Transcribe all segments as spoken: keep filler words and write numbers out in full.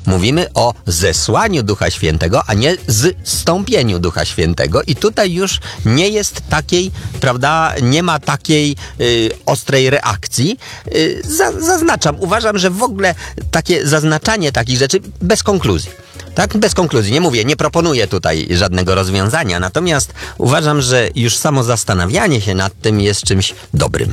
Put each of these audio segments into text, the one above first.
Mówimy o zesłaniu Ducha Świętego, a nie zstąpieniu Ducha Świętego. I tutaj już nie jest takiej, prawda, nie ma takiej y, ostrej reakcji. Y, za, zaznaczam, uważam, że w ogóle takie zaznaczanie takich rzeczy bez konkluzji. Tak, bez konkluzji. Nie mówię, nie proponuję tutaj żadnego rozwiązania, natomiast uważam, że już samo zastanawianie się nad tym jest czymś dobrym.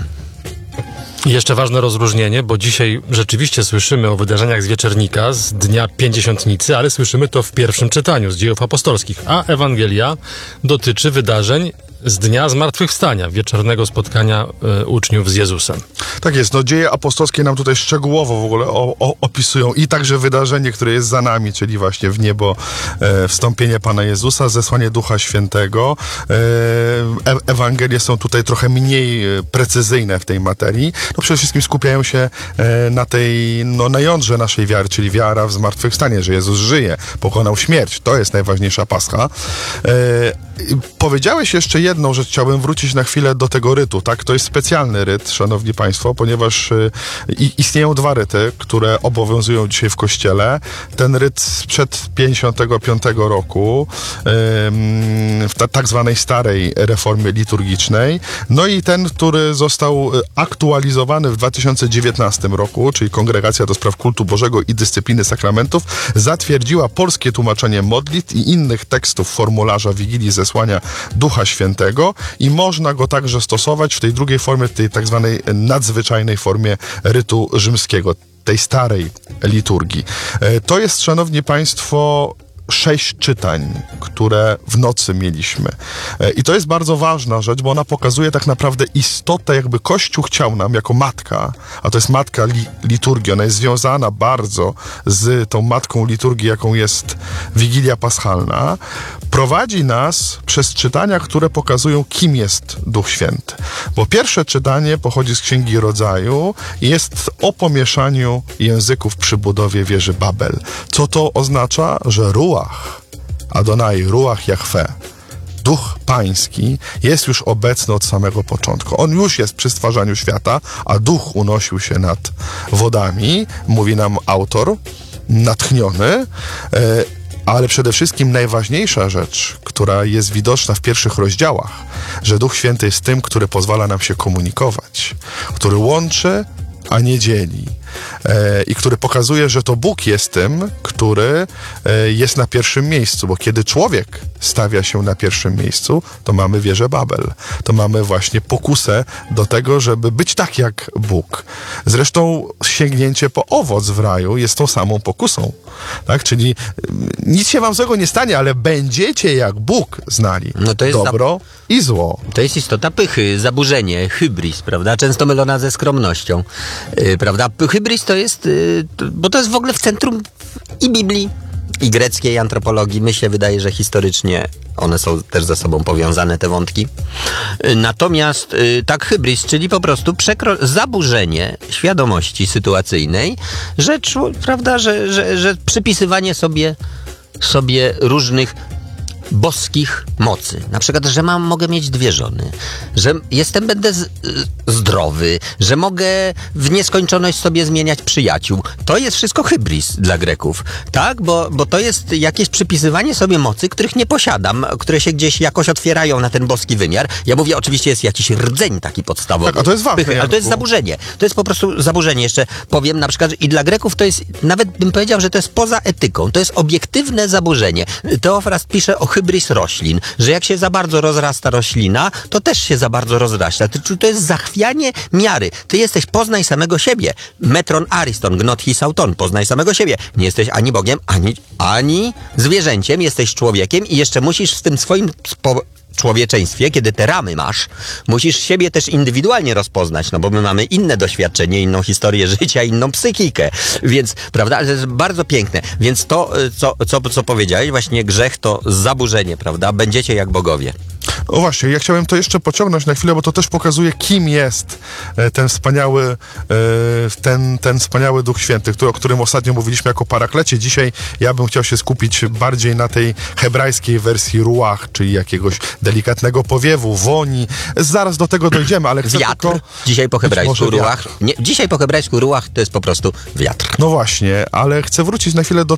I jeszcze ważne rozróżnienie, bo dzisiaj rzeczywiście słyszymy o wydarzeniach z Wieczernika, z Dnia Pięćdziesiątnicy, ale słyszymy to w pierwszym czytaniu z Dziejów Apostolskich, a Ewangelia dotyczy wydarzeń z Dnia Zmartwychwstania, wieczornego spotkania y, uczniów z Jezusem. Tak jest, no dzieje apostolskie nam tutaj szczegółowo w ogóle o, o, opisują i także wydarzenie, które jest za nami, czyli właśnie w niebo e, wstąpienie Pana Jezusa, zesłanie Ducha Świętego. E, Ewangelie są tutaj trochę mniej precyzyjne w tej materii. No przede wszystkim skupiają się e, na tej, no na jądrze naszej wiary, czyli wiara w zmartwychwstanie, że Jezus żyje, pokonał śmierć. To jest najważniejsza pascha. E, powiedziałeś jeszcze jedną rzecz, chciałbym wrócić na chwilę do tego rytu, tak? To jest specjalny ryt, szanowni państwo, ponieważ y, istnieją dwa ryty, które obowiązują dzisiaj w Kościele. Ten ryt sprzed pięćdziesiątego piątego roku, y, w ta, tak zwanej starej reformie liturgicznej, no i ten, który został aktualizowany w dwa tysiące dziewiętnastym roku, czyli Kongregacja do Spraw Kultu Bożego i Dyscypliny Sakramentów zatwierdziła polskie tłumaczenie modlitw i innych tekstów formularza Wigilii Zesłania Ducha Świętego i można go także stosować w tej drugiej formie, tej tak zwanej nadzwyczajnej formie rytu rzymskiego, tej starej liturgii. To jest, szanowni państwo, sześć czytań, które w nocy mieliśmy. I to jest bardzo ważna rzecz, bo ona pokazuje tak naprawdę istotę, jakby Kościół chciał nam jako matka, a to jest matka li, liturgii, ona jest związana bardzo z tą matką liturgii, jaką jest Wigilia Paschalna, prowadzi nas przez czytania, które pokazują, kim jest Duch Święty. Bo pierwsze czytanie pochodzi z Księgi Rodzaju i jest o pomieszaniu języków przy budowie wieży Babel. Co to oznacza? Że Ruach, Adonai, Ruach Jahwe, Duch Pański jest już obecny od samego początku. On już jest przy stwarzaniu świata, a Duch unosił się nad wodami, mówi nam autor, natchniony, e, ale przede wszystkim najważniejsza rzecz, która jest widoczna w pierwszych rozdziałach, że Duch Święty jest tym, który pozwala nam się komunikować, który łączy, a nie dzieli. E, I który pokazuje, że to Bóg jest tym, który e, jest na pierwszym miejscu, bo kiedy człowiek stawia się na pierwszym miejscu, to mamy wieżę Babel. To mamy właśnie pokusę do tego, żeby być tak jak Bóg. Zresztą sięgnięcie po owoc w raju jest tą samą pokusą. Tak? Czyli nic się wam złego nie stanie, ale będziecie jak Bóg znali no to jest dobro za... i zło. To jest istota pychy, zaburzenie, hybris, prawda? Często mylona ze skromnością, yy, prawda? Hybris to jest, yy, to, bo to jest w ogóle w centrum i Biblii, i greckiej antropologii. Mi się wydaje, że historycznie one są też ze sobą powiązane, te wątki. Natomiast yy, tak hybris, czyli po prostu przekro- zaburzenie świadomości sytuacyjnej, że, prawda, że, że, że przypisywanie sobie, sobie różnych boskich mocy. Na przykład, że mam, mogę mieć dwie żony, że jestem, będę z, zdrowy, że mogę w nieskończoność sobie zmieniać przyjaciół. To jest wszystko hybris dla Greków, tak? Bo, bo to jest jakieś przypisywanie sobie mocy, których nie posiadam, które się gdzieś jakoś otwierają na ten boski wymiar. Ja mówię, oczywiście jest jakiś rdzeń taki podstawowy. Tak, a to jest ważne. Pychy, ale to jest zaburzenie. To jest po prostu zaburzenie. Jeszcze powiem na przykład, i dla Greków to jest, nawet bym powiedział, że to jest poza etyką. To jest obiektywne zaburzenie. Teofrast pisze o hybris roślin, że jak się za bardzo rozrasta roślina, to też się za bardzo rozrasta. To jest zachwianie miary. Ty jesteś, poznaj samego siebie. Metron ariston, gnot his auton, poznaj samego siebie. Nie jesteś ani Bogiem, ani, ani zwierzęciem, jesteś człowiekiem i jeszcze musisz w tym swoim spo- człowieczeństwie, kiedy te ramy masz, musisz siebie też indywidualnie rozpoznać, no bo my mamy inne doświadczenie, inną historię życia, inną psychikę, więc, prawda, ale to jest bardzo piękne, więc to, co, co, co powiedziałeś, właśnie grzech to zaburzenie, prawda, będziecie jak bogowie. O właśnie, ja chciałem to jeszcze pociągnąć na chwilę, bo to też pokazuje, kim jest ten wspaniały, ten, ten wspaniały Duch Święty, który, o którym ostatnio mówiliśmy jako paraklecie. Dzisiaj ja bym chciał się skupić bardziej na tej hebrajskiej wersji ruach, czyli jakiegoś delikatnego powiewu, woni. Zaraz do tego dojdziemy, ale chcę wiatr. tylko... Dzisiaj po hebrajsku ruach. Nie, dzisiaj po hebrajsku ruach to jest po prostu wiatr. No właśnie, ale chcę wrócić na chwilę do